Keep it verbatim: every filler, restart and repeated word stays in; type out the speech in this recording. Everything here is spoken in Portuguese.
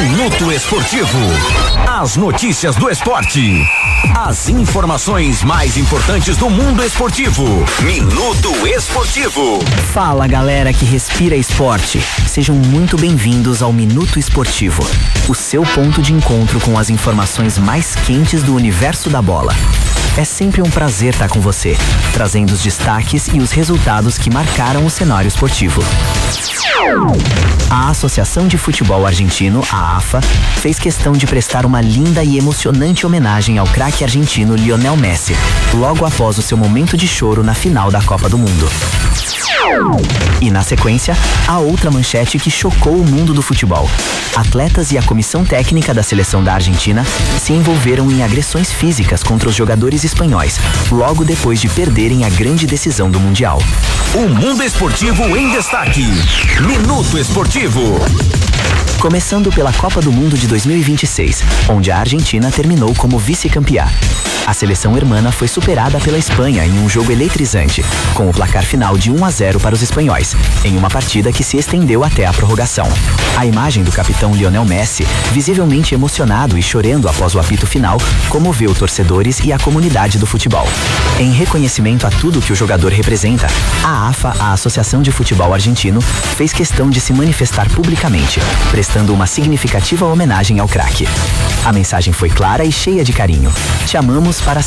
Minuto Esportivo. As notícias do esporte. As informações mais importantes do mundo esportivo. Minuto Esportivo. Fala, galera que respira esporte. Sejam muito bem-vindos ao Minuto Esportivo, o seu ponto de encontro com as informações mais quentes do universo da bola. É sempre um prazer estar com você, trazendo os destaques e os resultados que marcaram o cenário esportivo. A Associação de Futebol Argentino, a AFA, fez questão de prestar uma linda e emocionante homenagem ao craque argentino Lionel Messi, logo após o seu momento de choro na final da Copa do Mundo. E na sequência, a outra manchete que chocou o mundo do futebol. Atletas e a comissão técnica da seleção da Argentina se envolveram em agressões físicas contra os jogadores espanhóis, logo depois de perderem a grande decisão do Mundial. O mundo esportivo em destaque. Minuto Esportivo. Começando pela Copa do Mundo de dois mil e vinte e seis, onde a Argentina terminou como vice-campeã. A seleção hermana foi superada pela Espanha em um jogo eletrizante, com o placar final de um a zero para os espanhóis, em uma partida que se estendeu até a prorrogação. A imagem do capitão Lionel Messi, visivelmente emocionado e chorando após o apito final, comoveu torcedores e a comunidade do futebol. Em reconhecimento a tudo que o jogador representa, a AFA, a Associação de Futebol Argentino, fez questão de se manifestar publicamente, prestando uma significativa homenagem ao craque. A mensagem foi clara e cheia de carinho. Te amamos para